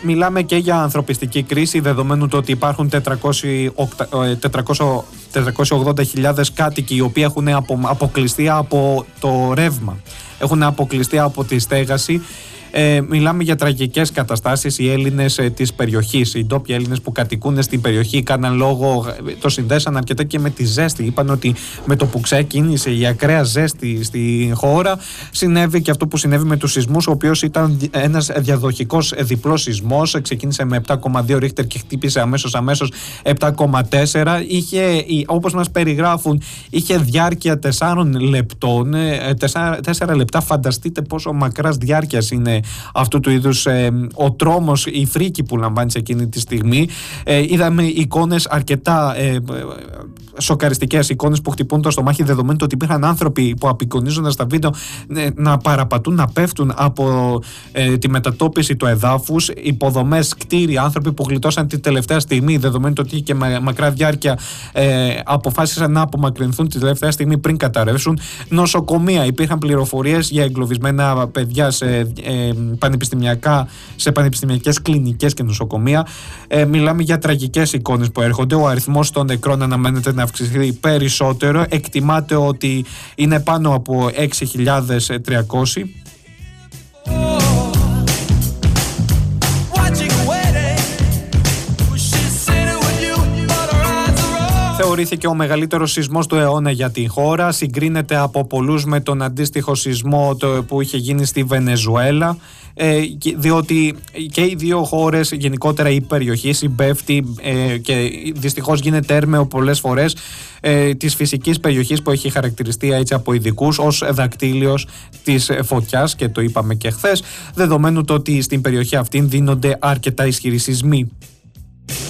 Μιλάμε και για ανθρωπιστική κρίση, δεδομένου το ότι υπάρχουν 480.000 κάτοικοι οι οποίοι έχουν αποκλειστεί από το ρεύμα, έχουν αποκλειστεί από τη στέγαση. Μιλάμε για τραγικές καταστάσεις. Οι Έλληνες της περιοχής, οι ντόπιοι Έλληνες που κατοικούν στην περιοχή, κάναν λόγο, το συνδέσαν αρκετά και με τη ζέστη. Είπαν ότι με το που ξεκίνησε η ακραία ζέστη στη χώρα, συνέβη και αυτό που συνέβη με τους σεισμούς, ο οποίος ήταν ένας διαδοχικός διπλός σεισμός. Ξεκίνησε με 7,2 ρίχτερ και χτύπησε αμέσως 7,4. Όπως μας περιγράφουν, είχε διάρκεια 4 λεπτών. 4 λεπτά, φανταστείτε πόσο μακράς διάρκειας είναι αυτού του είδους ο τρόμος, η φρίκη που λαμβάνει σε εκείνη τη στιγμή. Είδαμε εικόνες αρκετά σοκαριστικές, εικόνες που χτυπούν το στομάχι, δεδομένου ότι υπήρχαν άνθρωποι που απεικονίζονταν στα βίντεο να παραπατούν, να πέφτουν από τη μετατόπιση του εδάφους, υποδομές, κτίρια, άνθρωποι που γλιτώσαν τη τελευταία στιγμή, δεδομένου ότι είχε και μακρά διάρκεια, αποφάσισαν να απομακρυνθούν τη τελευταία στιγμή πριν καταρρεύσουν. Νοσοκομεία, υπήρχαν πληροφορίες για εγκλωβισμένα παιδιά σε πανεπιστημιακές κλινικές και νοσοκομεία. Μιλάμε για τραγικές εικόνες που έρχονται. Ο αριθμός των νεκρών αναμένεται να αυξηθεί περισσότερο. Εκτιμάται ότι είναι πάνω από 6.300. Θεωρήθηκε ο μεγαλύτερος σεισμός του αιώνα για την χώρα. Συγκρίνεται από πολλούς με τον αντίστοιχο σεισμό που είχε γίνει στη Βενεζουέλα, διότι και οι δύο χώρες, γενικότερα η περιοχή, συμπέφτει και δυστυχώς γίνεται έρμεο πολλές φορές της φυσικής περιοχής που έχει χαρακτηριστεί έτσι από ειδικούς ως δακτύλιος της φωτιάς, και το είπαμε και χθες, δεδομένου το ότι στην περιοχή αυτή δίνονται αρκετά ισχυροί σεισμοί.